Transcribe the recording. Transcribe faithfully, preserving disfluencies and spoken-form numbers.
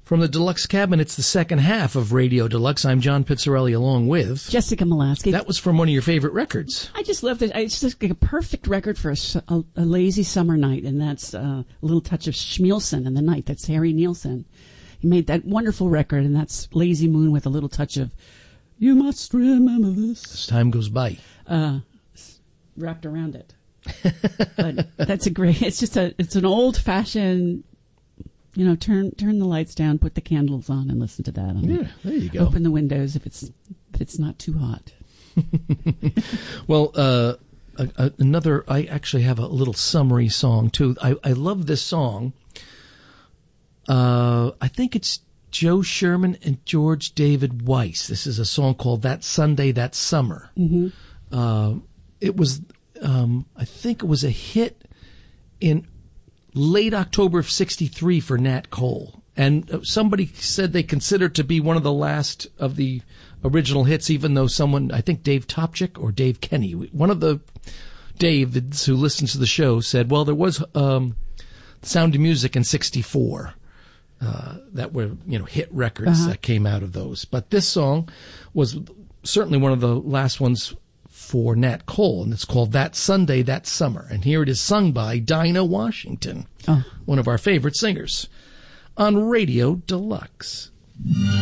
From the Deluxe Cabin, it's the second half of Radio Deluxe. I'm John Pizzarelli along with Jessica Molaski. That was from one of your favorite records. I just love this. It's just like a perfect record for a, a, a lazy summer night, and that's uh, a little touch of Schmielson in the night. That's Harry Nilsson. He made that wonderful record, and that's Lazy Moon with a little touch of You Must Remember This. As time goes by. Uh, wrapped around it. But that's a great, it's just a, it's an old-fashioned, you know, turn turn the lights down, put the candles on, and listen to that. Yeah, there you go. Open the windows if it's if it's not too hot. Well, uh, a, a, another, I actually have a little summary song, too. I, I love this song. Uh, I think it's Joe Sherman and George David Weiss. This is a song called That Sunday, That Summer. Mm-hmm. Uh, it was, um, I think it was a hit in late October of sixty-three for Nat Cole. And somebody said they consider it to be one of the last of the original hits, even though someone, I think Dave Topchick or Dave Kenny, one of the Davids who listens to the show said, well, there was um, Sound of Music in sixty-four. Uh, that were, you know, hit records uh-huh. that came out of those. But this song was certainly one of the last ones for Nat Cole, and it's called That Sunday, That Summer. And here it is sung by Dinah Washington, oh. one of our favorite singers, on Radio Deluxe.